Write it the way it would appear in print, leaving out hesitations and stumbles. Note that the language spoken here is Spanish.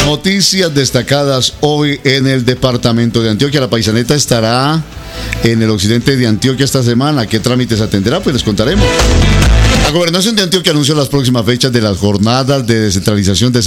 Noticias destacadas hoy en el departamento de Antioquia. La Paisaneta estará en el occidente de Antioquia esta semana. ¿Qué trámites atenderá? Pues les contaremos. La Gobernación de Antioquia anunció las próximas fechas de las jornadas de descentralización de